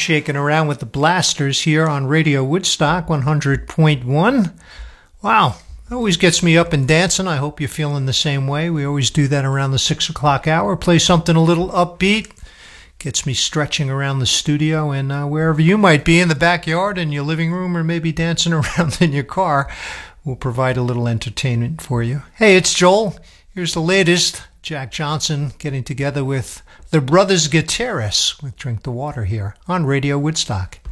shaking around with the Blasters here on Radio Woodstock 100.1. Wow, always gets me up and dancing. I hope you're feeling the same way. We always do that around the 6 o'clock hour. Play something a little upbeat. Gets me stretching around the studio and wherever you might be, in the backyard, in your living room, or maybe dancing around in your car. We'll provide a little entertainment for you. Hey, it's Joel. Here's the latest. Jack Johnson getting together with the Brothers Gutierrez with Drink the Water here on Radio Woodstock.